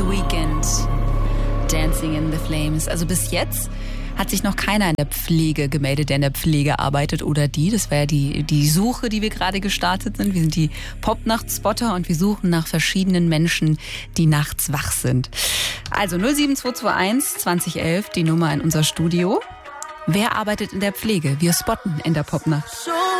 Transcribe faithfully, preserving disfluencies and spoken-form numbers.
The Weeknd. Dancing in the Flames. Also bis jetzt hat sich noch keiner in der Pflege gemeldet, der in der Pflege arbeitet oder die. Das war ja die, die Suche, die wir gerade gestartet sind. Wir sind die Pop-Nacht-Spotter und wir suchen nach verschiedenen Menschen, die nachts wach sind. Also null sieben zwei zwei eins zwanzig elf, die Nummer in unser Studio. Wer arbeitet in der Pflege? Wir spotten in der Pop-Nacht.